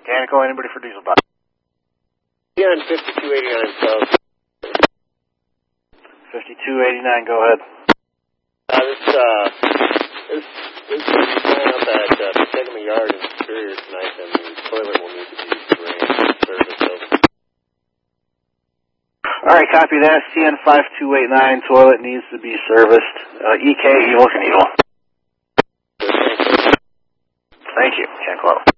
Mechanical, anybody for diesel box? Yeah, on 5289 South. 5289, go ahead. This is going up at Tegama Yard in Superior tonight, and the toilet will need to be drained and serviced. Alright, copy that. CN5289, toilet needs to be serviced. EK, Evil Knievel. Thank you. Can't close.